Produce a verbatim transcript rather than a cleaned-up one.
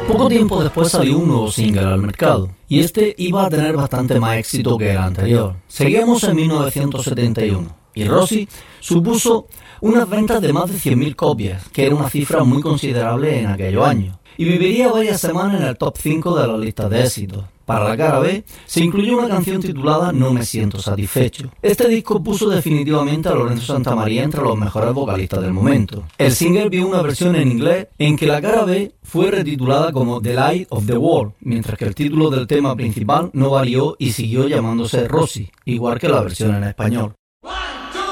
Poco tiempo después salió un nuevo single al mercado, y este iba a tener bastante más éxito que el anterior. Seguíamos en mil novecientos setenta y uno, y Rosie supuso unas ventas de más de cien mil copias, que era una cifra muy considerable en aquellos años, y viviría varias semanas en el top cinco de las listas de éxitos. Para la cara B se incluyó una canción titulada No me siento satisfecho. Este disco puso definitivamente a Lorenzo Santamaría entre los mejores vocalistas del momento. El single vio una versión en inglés en que la cara B fue retitulada como The Light of the World, mientras que el título del tema principal no varió y siguió llamándose Rosie, igual que la versión en español.